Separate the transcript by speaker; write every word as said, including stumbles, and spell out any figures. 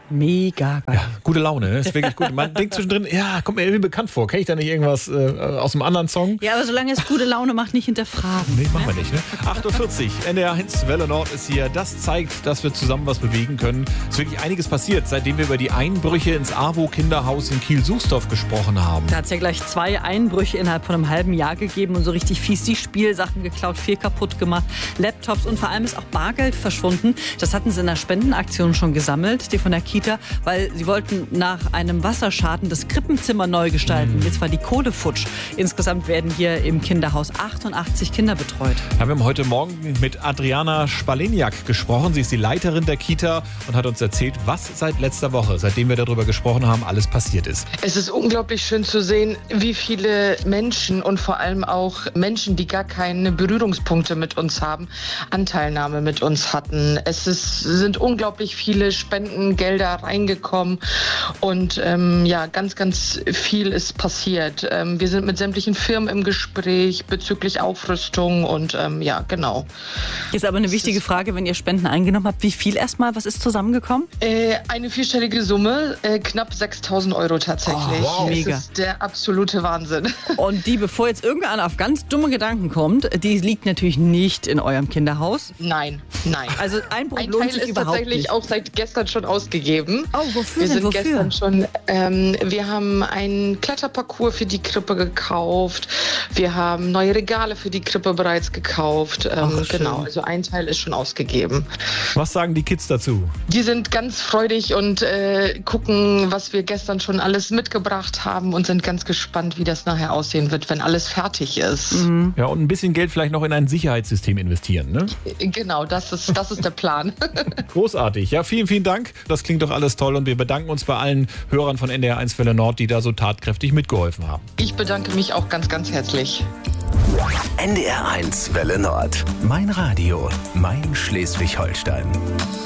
Speaker 1: Mega geil.
Speaker 2: Ja, gute Laune, ne? Ist wirklich gut. Man denkt zwischendrin, ja, kommt mir irgendwie bekannt vor. Kenne ich da nicht irgendwas äh, aus einem anderen Song?
Speaker 1: Ja, aber solange es gute Laune macht, nicht hinterfragen.
Speaker 2: Nee, machen wir nicht, ne? acht Uhr vierzig, N D R eins, Welle Nord ist hier. Das zeigt, dass wir zusammen was bewegen können. Es ist wirklich einiges passiert, seitdem wir über die Einbrüche ins AWO-Kinderhaus in Kiel-Suchsdorf gesprochen haben.
Speaker 1: Da hat es ja gleich zwei Einbrüche innerhalb von einem halben Jahr gegeben und so richtig fies die Spielsachen geklaut, viel kaputt gemacht, Laptops und vor allem ist auch Bargeld verschwunden. Das hatten sie in der Spendenaktion schon gesammelt, die von der Kita, weil sie wollten nach einem Wasserschaden das Krippenzimmer neu gestalten. Jetzt war die Kohle futsch. Insgesamt werden hier im Kinderhaus achtundachtzig Kinder betreut.
Speaker 2: Ja, wir haben heute Morgen mit Adriana Spaleniak gesprochen. Sie ist die Leiterin der Kita und hat uns erzählt, was seit letzter Woche, seitdem wir darüber gesprochen haben, alles passiert ist.
Speaker 3: Es ist unglaublich schön zu sehen, wie viele Menschen und vor allem auch Menschen, die gar keine Berührungspunkte mit uns haben, Anteilnahme mit uns hatten. Es ist, sind unglaublich viele Spendengelder reingekommen und ähm, ja, ganz, ganz viel ist passiert. Ähm, wir sind mit sämtlichen Firmen im Gespräch bezüglich Aufrüstung und ähm, ja, genau.
Speaker 1: Ist aber eine wichtige Frage, wenn ihr Spenden eingenommen habt. Wie viel erstmal? Was ist zusammengekommen?
Speaker 3: Äh, eine vierstellige Summe, äh, knapp sechstausend Euro tatsächlich.
Speaker 1: Oh, wow. Mega.
Speaker 3: Das ist der absolute Wahnsinn.
Speaker 1: Und die, bevor jetzt irgendeiner auf ganz dumme Gedanken kommt, die liegt natürlich nicht in eurem Kinderhaus.
Speaker 3: Nein, nein.
Speaker 1: Also Einbruch
Speaker 3: Ein
Speaker 1: lohnt
Speaker 3: Teil
Speaker 1: sich
Speaker 3: ist
Speaker 1: überhaupt
Speaker 3: tatsächlich
Speaker 1: nicht.
Speaker 3: auch seit gestern schon ausgegeben.
Speaker 1: Oh, wofür
Speaker 3: wir
Speaker 1: denn?
Speaker 3: sind
Speaker 1: Wofür?
Speaker 3: gestern schon, ähm, wir haben einen Kletterparcours für die Krippe gekauft. Wir haben neue Regale für die Krippe bereits gekauft. Ähm,
Speaker 1: Ach, schön.
Speaker 3: genau, also ein Teil ist schon ausgegeben.
Speaker 2: Was sagen die Kids dazu?
Speaker 3: Die sind ganz freudig und äh, gucken, was wir gestern schon alles mitgebracht haben und sind ganz gespannt, wie das nachher aussehen wird, wenn alles fertig ist.
Speaker 1: Mhm.
Speaker 2: Ja, und ein bisschen Geld vielleicht noch in ein Sicherheitssystem investieren, ne?
Speaker 3: Genau, das ist, das ist der Plan.
Speaker 2: Großartig. Ja, vielen, vielen Dank. Das klingt doch alles toll und wir bedanken uns bei allen Hörern von N D R eins Welle Nord, die da so tatkräftig mitgeholfen haben.
Speaker 3: Ich bedanke mich auch ganz, ganz herzlich.
Speaker 4: N D R eins Welle Nord. Mein Radio, mein Schleswig-Holstein.